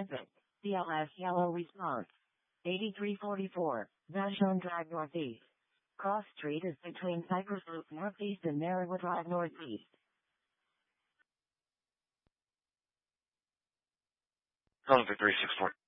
Transit. CLS yellow response. 8344. Vashon Drive Northeast. Cross Street is between Cypress Loop Northeast and Marywood Drive Northeast. Hello, Victory 64.